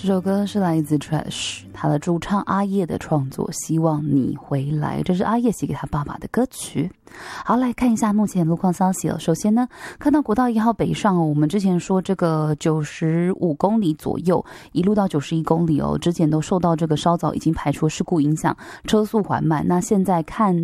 这首歌是来自 Trash 他的主唱阿叶的创作，希望你回来，这是阿叶写给他爸爸的歌曲。好，来看一下目前路况消息了。首先呢，看到国道1号北上我们之前说这个95公里左右一路到91公里之前都受到这个稍早已经排除事故影响，车速缓慢。那现在看